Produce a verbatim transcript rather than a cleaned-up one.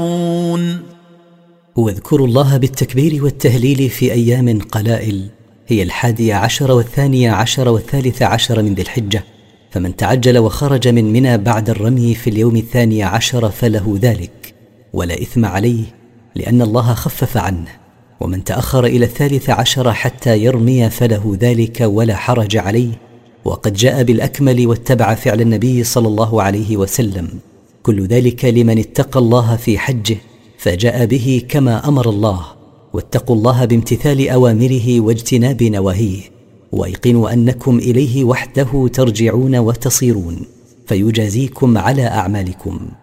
واذكروا الله بالتكبير والتهليل في أيام قلائل، هي الحادية عشر والثانية عشر والثالث عشر من ذي الحجة، فمن تعجل وخرج من منى بعد الرمي في اليوم الثاني عشر فله ذلك ولا إثم عليه، لأن الله خفف عنه. ومن تأخر إلى الثالث عشر حتى يرمي فله ذلك ولا حرج عليه، وقد جاء بالأكمل واتبع فعل النبي صلى الله عليه وسلم. كل ذلك لمن اتقى الله في حجه فجاء به كما أمر الله، واتقوا الله بامتثال أوامره واجتناب نواهيه، وايقنوا أنكم إليه وحده ترجعون وتصيرون، فيجازيكم على أعمالكم.